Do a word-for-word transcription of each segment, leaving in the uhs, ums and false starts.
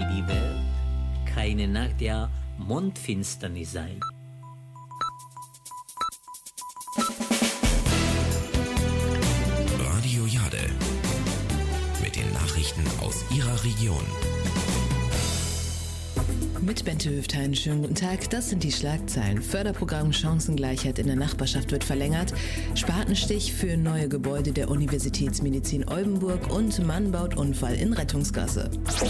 wie die Welt keine Nacht der Mondfinsternis sein. Radio Jade mit den Nachrichten aus Ihrer Region. Mit Bente Hüft, einen schönen guten Tag. Das sind die Schlagzeilen. Förderprogramm Chancengleichheit in der Nachbarschaft wird verlängert. Spatenstich für neue Gebäude der Universitätsmedizin Oldenburg und Mann baut Unfall in Rettungsgasse.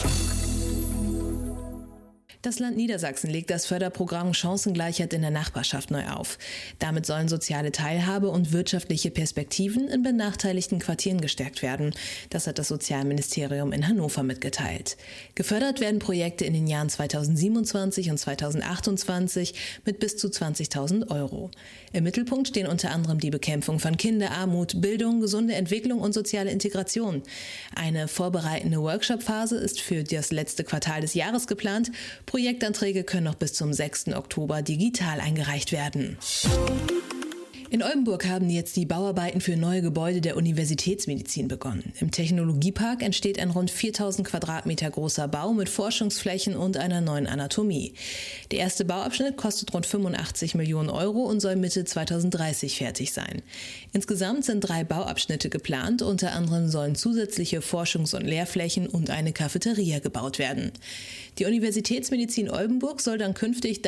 Das Land Niedersachsen legt das Förderprogramm Chancengleichheit in der Nachbarschaft neu auf. Damit sollen soziale Teilhabe und wirtschaftliche Perspektiven in benachteiligten Quartieren gestärkt werden. Das hat das Sozialministerium in Hannover mitgeteilt. Gefördert werden Projekte in den Jahren zweitausendsiebenundzwanzig und zweitausendachtundzwanzig mit bis zu zwanzigtausend Euro. Im Mittelpunkt stehen unter anderem die Bekämpfung von Kinderarmut, Bildung, gesunde Entwicklung und soziale Integration. Eine vorbereitende Workshop-Phase ist für das letzte Quartal des Jahres geplant. Projektanträge können noch bis zum sechsten Oktober digital eingereicht werden. In Oldenburg haben jetzt die Bauarbeiten für neue Gebäude der Universitätsmedizin begonnen. Im Technologiepark entsteht ein rund viertausend Quadratmeter großer Bau mit Forschungsflächen und einer neuen Anatomie. Der erste Bauabschnitt kostet rund fünfundachtzig Millionen Euro und soll Mitte zweitausenddreißig fertig sein. Insgesamt sind drei Bauabschnitte geplant, unter anderem sollen zusätzliche Forschungs- und Lehrflächen und eine Cafeteria gebaut werden. Die Universitätsmedizin Oldenburg soll dann künftig